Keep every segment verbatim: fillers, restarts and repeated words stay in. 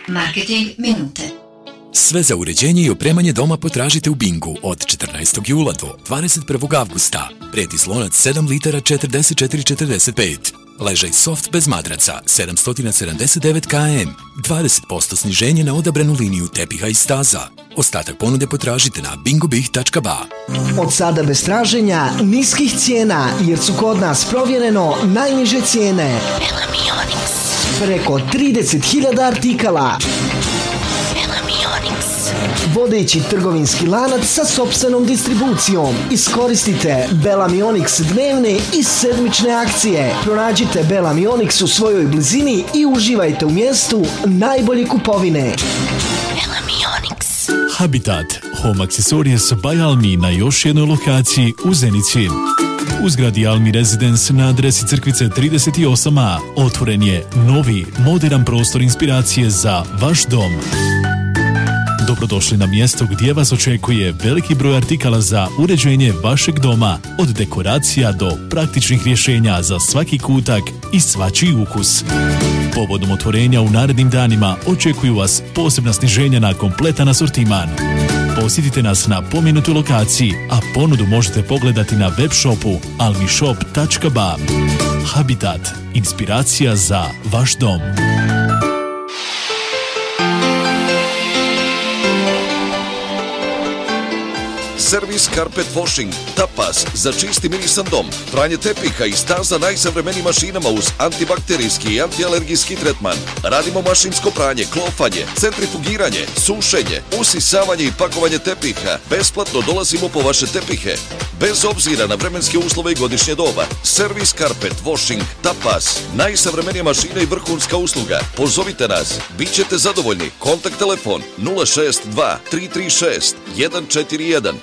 Marketing minute. Sve za uređenje i opremanje doma potražite u Bingu od četrnaestog jula do dvadeset prvog avgusta. Prijeti slonac sedam litara četrdeset četiri četrdeset pet. Ležaj soft bez madraca sedamsto sedamdeset devet kilograma. dvadeset posto sniženje na odabranu liniju tepiha i staza. Ostatak ponude potražite na bingobih tačka ba. Od sada bez traženja niskih cijena, jer su kod nas provjereno najniže cijene. Preko trideset hiljada artikala. Vodeći trgovinski lanac sa sopstvenom distribucijom. Iskoristite Bellamy Onyx dnevne i sedmične akcije. Pronađite Bellamy Onyx u svojoj blizini i uživajte u mjestu najbolje kupovine. Bellamy Onyx. Habitat, home accessories by Almi na još jednoj lokaciji u Zenici. U zgradi Almi Residence na adresi Crkvice trideset osam a otvoren je novi, moderan prostor inspiracije za vaš dom. Dobrodošli na mjesto gdje vas očekuje veliki broj artikala za uređenje vašeg doma, od dekoracija do praktičnih rješenja za svaki kutak i svačiji ukus. Povodom otvorenja u narednim danima očekuju vas posebna sniženja na kompletan asortiman. Posjetite nas na pomenutoj lokaciji, a ponudu možete pogledati na web shopu almishop tačka ba. Habitat, inspiracija za vaš dom. Servis Carpet Washing, tapas za čisti mirisan dom, pranje tepiha i staza najsavremenijim mašinama uz antibakterijski i antialergijski tretman. Radimo mašinsko pranje, klofanje, centrifugiranje, sušenje, usisavanje i pakovanje tepiha. Besplatno dolazimo po vaše tepihe, bez obzira na vremenske uslove i godišnje doba. Servis Carpet Washing, tapas, najsavremenija mašina i vrhunska usluga. Pozovite nas, bit ćete zadovoljni. Kontakt telefon nula šest dva tri tri šest jedan četiri jedan.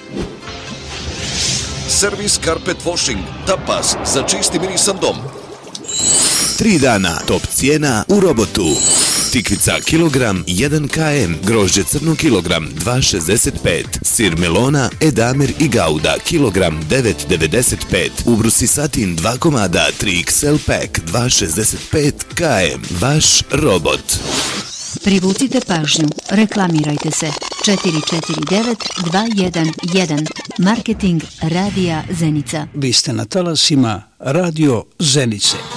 Servis Carpet Washing, tapas za čisti mirisan dom. Tri dana top cijena u Robotu. Tikvica kilogram jedan kilograma, grožđe crno kilogram dva šezdeset pet, sir melona, edamir i gauda kilogram devet devedeset pet, ubrusi satin dva komada tri iks el pack dva šezdeset pet kilograma. Vaš Robot. Privucite pažnju, reklamirajte se. četiri četiri devet dva jedan jedan. Marketing Radija Zenica. Vi ste na talasima Radio Zenice.